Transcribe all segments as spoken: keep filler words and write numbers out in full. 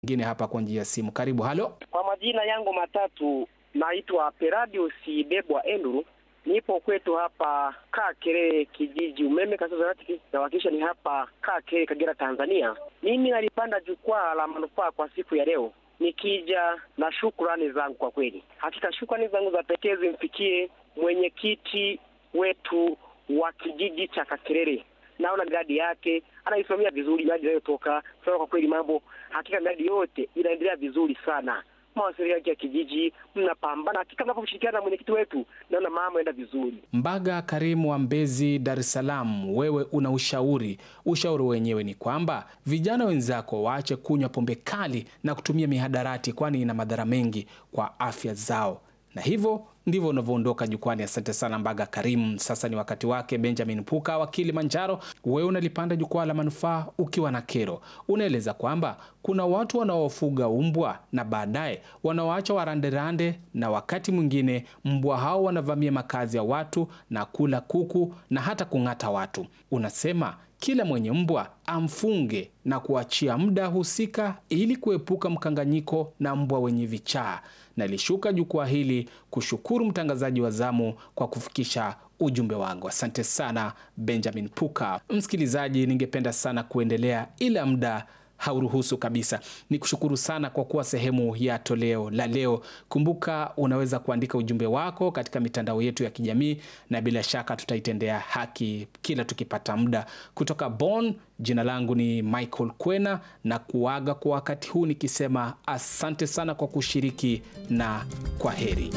Ngine hapa kwa njia ya simu. Karibu. Halo. Kwa majina yangu matatu naitwa Peradius Bebwa Enduru. Nipo kwetu hapa Kakere kijiji umeme kasazarati na wakisha ni hapa Kakere Kagera Tanzania. Mimi nalipanda jukwaa la manufaa kwa siku ya leo. Nikija na shukrani zangu kwa kweli. Hakika shukrani zangu za pekee zimfikie mwenyekiti wetu wa kijiji cha Kakerere. Naona miradi yake anaisimamia vizuri, miradi inayotoka sawa. Kwa kweli mambo hakika miradi yote inaendelea vizuri sana. Mawasiliano ya kijiji mnapambana, hakika mnaposhirikiana na mwenyekiti wetu naona mambo yanaenda vizuri. Mbaga Karimu wa Mbezi, Dar es Salaam, wewe una ushauri. Ushauri wenyewe ni kwamba vijana wenzako waache kunywa pombe kali na kutumia mihadarati, kwani ina madhara mengi kwa afya zao. Na hivyo ndivyo unavyoondoka jukwani. Asante sana Mbaga Karimu. Sasa ni wakati wake Benjamin Puka wa Kilimanjaro. Wewe unalipanda jukwaa la manufaa ukiwa na kero. Unaeleza kwamba kuna watu wanaofuga umbwa na baadaye wanawaacha waranderande, na wakati mwingine mbwa hao wanavamia makazi ya watu na kula kuku na hata kung'ata watu. Unasema kila mwenye mbwa amfunge na kuachia muda husika ili kuepuka mkanganyiko na mbwa wenye vichaa. Nalishuka jukwaa hili kushukuru mtangazaji wa zamu kwa kufikisha ujumbe wangu. Asante sana Benjamin Puka. Msikilizaji, ningependa sana kuendelea ila muda hauruhusu kabisa. Nikushukuru sana kwa kuwa sehemu ya toleo la leo. Kumbuka unaweza kuandika ujumbe wako katika mitandao yetu ya kijamii na bila shaka tutaitendea haki kila tukipata muda. Kutoka Bonn, jina langu ni Michael Kwena na kuaga kwa wakati huu nikisema asante sana kwa kushiriki na kwaheri.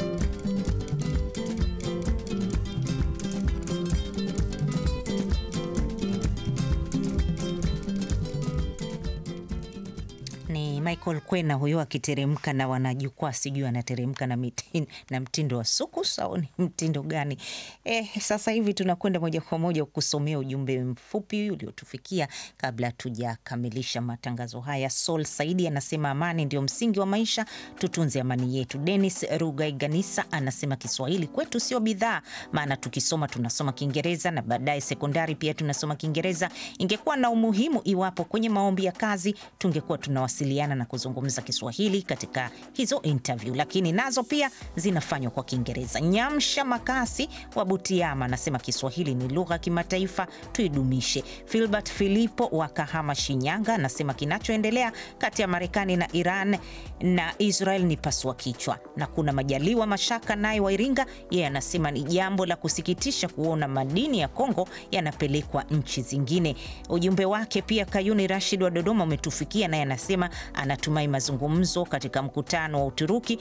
Michael Kwena huyo akiteremka na wanajukwaa, sijui anateremka na mitindo, na mtindo wa sukus au ni mtindo gani? Eh, sasa hivi tunakwenda moja kwa moja kusomea ujumbe mfupi uliotufikia kabla tujakamilisha matangazo haya. Sol Saidi anasema amani ndio msingi wa maisha, tutunze amani yetu. Dennis Rugaiganisa anasema Kiswahili kwetu sio bidhaa, maana tukisoma tunasoma Kiingereza na baadaye sekondari pia tunasoma Kiingereza. Ingekuwa na umuhimu iwapo kwenye maombi ya kazi tungekuwa tunawasiliana na kuzungumza Kiswahili katika hizo interview, lakini nazo pia zinafanywa kwa Kiingereza. Nyamsha Makasi wa Butiama anasema Kiswahili ni lugha kimataifa, tuidumishe. Filbert Filipo wa Kahama Shinyanga anasema kinachoendelea kati ya Marekani na Iran na Israel ni pasua kichwa. Na kuna Majaliwa Mashaka naye wa Iringa, yeye anasema ni jambo la kusikitisha kuona madini ya Kongo yanapelekwa nchi zingine. Ujumbe wake pia Kayuni Rashid wa Dodoma umetufikia, naye anasema anatumai mazungumzo katika mkutano wa Uturuki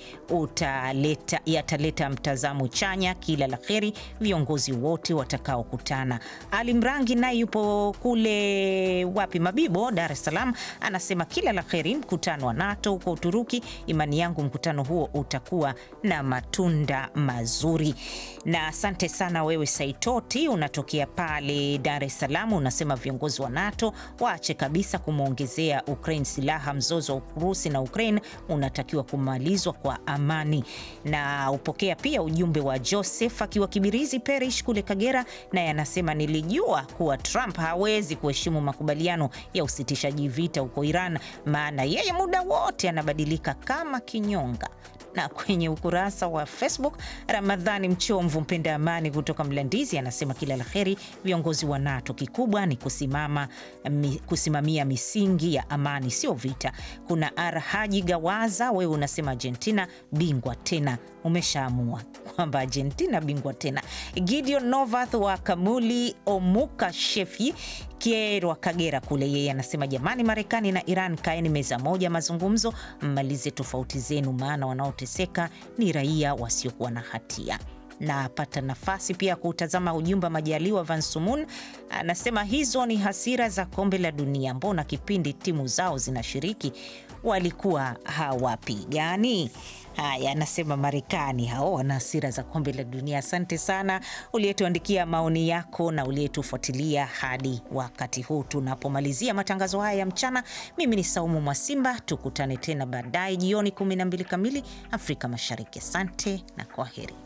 utaleta yataleta mtazamo chanya. Kila la kheri viongozi wote watakaokutana. Ali Mrangi naye yupo kule wapi Mabibo, Dar es Salaam, anasema kila la kheri mkutano wa NATO huko Uturuki. Imani yangu mkutano huo utakuwa na matunda mazuri. Na asante sana wewe Saitoti unatokea pale Dar es Salaam, unasema viongozi wa NATO waache kabisa kumuongezea Ukraine silaha. Mzozo wa Urusi na Ukraine unatakiwa kumalizwa kwa amani. Na upokea pia ujumbe wa Joseph akiwa Kibirizi Parish kule Kagera, naye anasema nilijua kuwa Trump hawezi kuheshimu makubaliano ya usitishaji vita huko Iran, maana yeye muda wote anabadilika kama kinyonga. Na kwenye ukurasa wa Facebook Ramadhani Mchomvu mpenda amani kutoka Mlandizi anasema kila la kheri viongozi wa NATO, kikubwa ni kusimama mi, kusimamia misingi ya amani sio vita. Kuna Arhaji Gawaza, wewe unasema Argentina bingwa tena, umeshaamua kwamba Argentina bingwa tena. Gideon Novath wa Kamuli Omuka Shefi Kierwa Kagera kule, yeye anasema jamani, Marekani na Iran kaeni meza moja mazungumzo, mmalize tofauti zenu, maana wanaoteseka ni raia wasiokuwa na hatia. Na pata nafasi pia kutazama ujumbe Majaliwa Van Sumun anasema hizo ni hasira za kombe la dunia, mbona kipindi timu zao zinashiriki walikuwa hawapigani? Haya, anasema Marekani hao wana hasira za kombe la dunia. Asante sana uliyetuandikia maoni yako na uliyetufuatilia hadi wakati huu tunapomalizia matangazo haya ya mchana. Mimi ni Saumu Mwasimba, tukutane tena baadaye jioni kumi na mbili kamili Afrika Mashariki. Asante na kwaheri.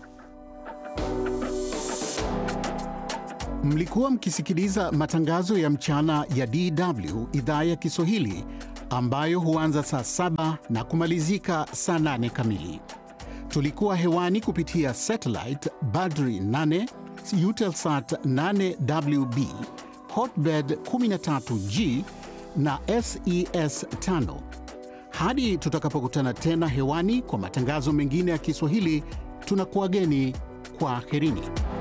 Mlikuwa mkisikiliza matangazo ya mchana ya D W idhaa ya Kiswahili. ambayo huanza saa saba na kumalizika saa nane kamili. Tulikuwa hewani kupitia satellite Badri nane, Eutelsat nane W B, Hotbird kumi na tatu G na S E S tano. Hadi tutakapokutana tena hewani kwa matangazo mengine ya Kiswahili, tunakuwageni kwa aherini.